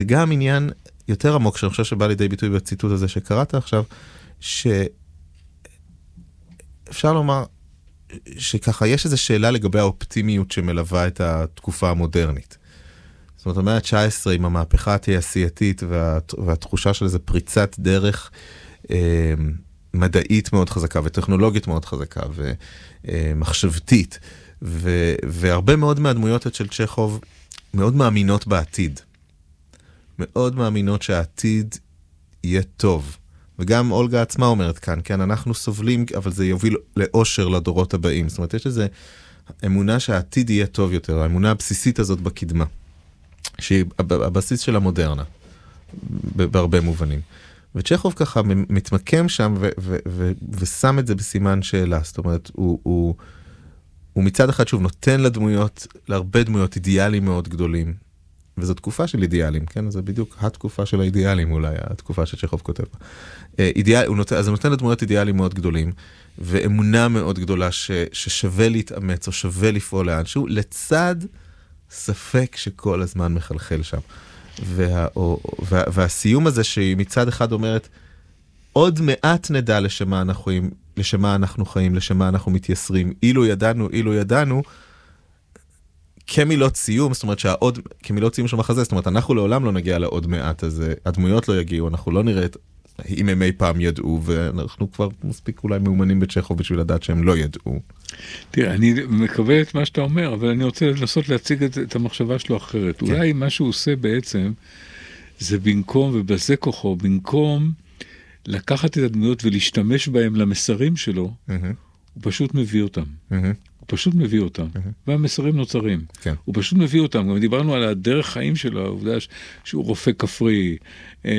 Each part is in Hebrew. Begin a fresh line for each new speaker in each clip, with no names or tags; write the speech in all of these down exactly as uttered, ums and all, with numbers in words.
גם עניין יותר עמוק, שאני חושב שבא לידי ביטוי בציטוט הזה שקראת עכשיו, שאפשר לומר שככה יש איזו שאלה לגבי האופטימיות שמלווה את התקופה המודרנית. זאת אומרת, המאה ה-תשע עשרה עם המהפכה התעשייתית וה, והתחושה של איזו פריצת דרך אה, מדעית מאוד חזקה וטכנולוגית מאוד חזקה ומחשבתית, ו, והרבה מאוד מהדמויות של צ'כוב מאוד מאמינות בעתיד. מאוד מאמינות שהעתיד יהיה טוב. וגם אולגה עצמה אומרת כאן, כן, אנחנו סובלים, אבל זה יוביל לאושר לדורות הבאים. זאת אומרת, יש איזו אמונה שהעתיד יהיה טוב יותר, האמונה הבסיסית הזאת בקדמה, שהיא הבסיס של המודרנה, בהרבה מובנים. וצ'כוב ככה מתמקם שם ו- ו- ו- ושם את זה בסימן שאלה. זאת אומרת, הוא, הוא, הוא מצד אחד שוב נותן לדמויות, להרבה דמויות אידיאלים מאוד גדולים, וזו תקופה של אידיאלים, כן? זה בדיוק התקופה של האידיאלים אולי, התקופה שצ'כוב כותב. אידיאל, הוא נותן, אז הוא נותן לדמויות אידיאלים מאוד גדולים, ואמונה מאוד גדולה ש, ששווה להתאמץ או שווה לפעול לאנשהו, לצד ספק שכל הזמן מחלחל שם. וה, או, וה, והסיום הזה שהיא מצד אחד אומרת, עוד מעט נדע לשמה אנחנו חיים, לשמה אנחנו חיים, לשמה אנחנו מתייסרים, אילו ידענו, אילו ידענו, כמילות סיום, זאת אומרת שהעוד, כמילות סיום של מחזה, זאת אומרת, אנחנו לעולם לא נגיע לעוד מעט הזה, הדמויות לא יגיעו, אנחנו לא נראה את, אם הם אי פעם ידעו, ואנחנו כבר מספיק אולי מאומנים בצ'כוב בשביל לדעת שהם לא ידעו.
תראה, אני מקבל את מה שאתה אומר, אבל אני רוצה לנסות להציג את, את המחשבה שלו אחרת. כן. אולי מה שהוא עושה בעצם, זה במקום, ובזה כוחו, במקום לקחת את הדמויות ולהשתמש בהם למסרים שלו, mm-hmm. הוא פשוט מביא אותם. Mm-hmm. הוא פשוט מביא אותם, mm-hmm. והמסרים נוצרים. כן. הוא פשוט מביא אותם. גם דיברנו על הדרך חיים שלו, העובדה שהוא רופא כפרי, אה,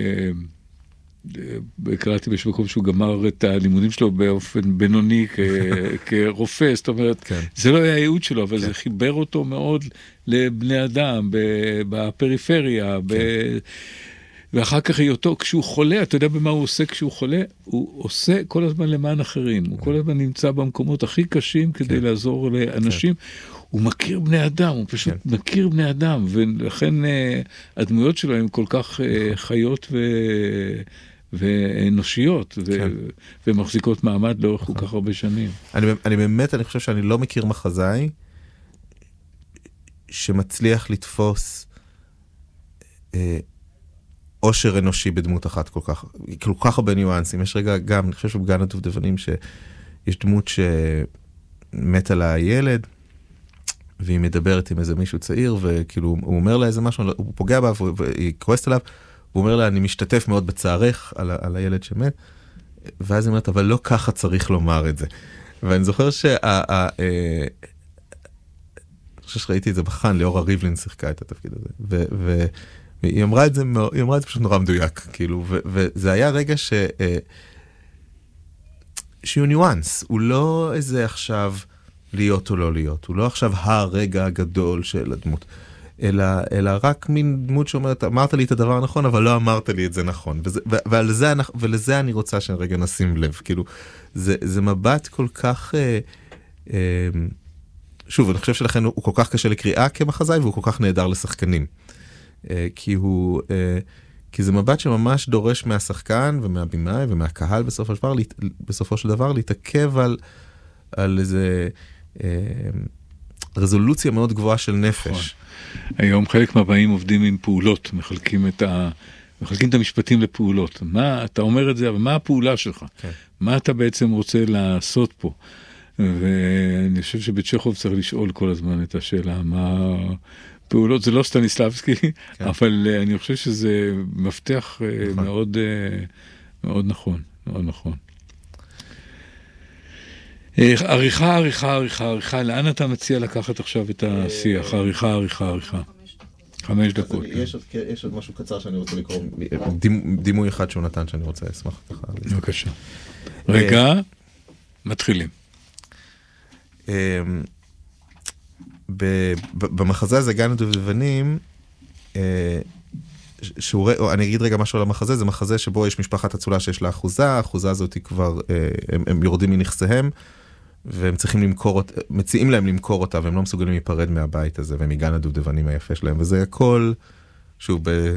קראתי בשביל מקום שהוא גמר את הלימודים שלו באופן בינוני כרופא, זאת אומרת, כן. זה לא היה הייעוד שלו, אבל כן. זה חיבר אותו מאוד לבני אדם, בפריפריה, כן. ב... ואחר כך היותו, כשהוא חולה, אתה יודע במה הוא עושה כשהוא חולה? הוא עושה כל הזמן למען אחרים, הוא כל הזמן נמצא במקומות הכי קשים כדי כן. לעזור לאנשים, כן. הוא מכיר בני אדם, הוא פשוט כן. מכיר בני אדם, ולכן uh, הדמויות שלו הן כל כך uh, חיות ו... ואנושיות, כן. ו... ומחזיקות מעמד לאורך כל כך הרבה שנים.
אני, אני באמת, אני חושב שאני לא מכיר מחזאי, שמצליח לתפוס אה, אושר אנושי בדמות אחת כל כך, כל כך הרבה ניואנסים. יש רגע גם, אני חושב שבגן הדובדבנים, שיש דמות שמת על הילד, והיא מדברת עם איזה מישהו צעיר, וכאילו הוא אומר לה איזה משהו, הוא פוגע בה, והיא כועסת עליו, הוא אומר לה, אני משתתף מאוד בצערך על, על הילד שמת, ואז היא אומרת, אבל לא ככה צריך לומר את זה. ואני זוכר שה... אני חושב שראיתי את זה בחן, ליאורה ריבלין שיחקה את התפקיד הזה, ו... ו היא אמרה את זה, היא אמרה את זה פשוט נורא מדויק, כאילו, ו, וזה היה רגע ש, שהוא ניואנס, הוא לא איזה עכשיו להיות או לא להיות, הוא לא עכשיו הרגע הגדול של הדמות, אלא, אלא רק מין דמות שאומרת, אמרת לי את הדבר הנכון, אבל לא אמרת לי את זה נכון, וזה, ו, ועל זה, ולזה אני רוצה שרגע נשים לב, כאילו, זה, זה מבט כל כך, אה, אה, שוב, אני חושב שלכן הוא, הוא כל כך קשה לקריאה כמחזאי, והוא כל כך נהדר לשחקנים. כי הוא, כי זה מבט שממש דורש מהשחקן ומהבימאי ומהקהל בסופו של דבר, בסופו של דבר להתעכב על, על איזה רזולוציה מאוד גבוהה של נפש.
היום חלק מהבאים עובדים עם פעולות, מחלקים את ה... מחלקים את המשפטים לפעולות. מה, אתה אומר את זה, אבל מה הפעולה שלך? כן. מה אתה בעצם רוצה לעשות פה? ואני חושב שבצ'כוב צריך לשאול כל הזמן את השאלה, מה... פעולות, זה לא סטניסלבסקי, כן. אבל uh, אני חושב שזה מפתח uh, נכון. מאוד, uh, מאוד נכון, מאוד נכון. Uh, עריכה, עריכה, עריכה, עריכה, לאן אתה מציע לקחת עכשיו את השיח? עריכה, עריכה, עריכה. חמש דקות.
יש עוד משהו קצר שאני רוצה לקרוא, דימוי אחד שהוא נתן שאני רוצה לשמח.
בבקשה. רגע, מתחילים.
במחזה הזה גן הדובדבנים, אני אגיד רגע משהו על המחזה, זה מחזה שבו יש משפחת אצולה שיש לה אחוזה, האחוזה הזאת היא כבר, הם יורדים מנכסיהם, והם צריכים למכור, מציעים להם למכור אותה, והם לא מסוגלים להיפרד מהבית הזה, ומגן הדובדבנים היפה שלהם, וזה הכל שהוא ב...